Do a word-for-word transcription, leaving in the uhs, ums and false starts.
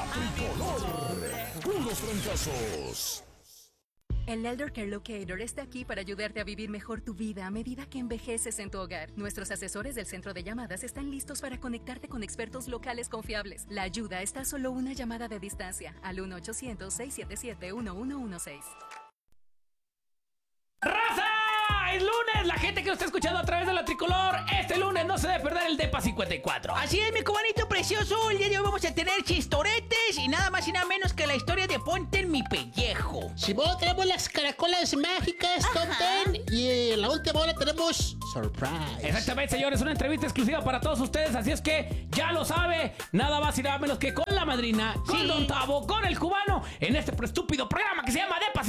Tricolor. Puros fracasos. El Elder Care Locator está aquí para ayudarte a vivir mejor tu vida a medida que envejeces en tu hogar. Nuestros asesores del centro de llamadas están listos para conectarte con expertos locales confiables. La ayuda está a solo una llamada de distancia al uno ochocientos, seis siete siete, uno uno uno seis. ¡Raza! Es lunes, la gente que nos está escuchando a través de la Tricolor. Este lunes no se debe perder el Depa cincuenta y cuatro. Así es, mi cubanito precioso. El día de hoy vamos a tener chistoretes y nada más y nada menos que la historia de Ponte en mi pellejo. Simón, tenemos las caracolas mágicas, Top Ten. Y en la última hora tenemos Surprise. Exactamente, señores, una entrevista exclusiva para todos ustedes. Así es que ya lo sabe, nada más y nada menos que con la madrina, con Sí. Don Tavo, con el cubano, en este estúpido programa que se llama Depa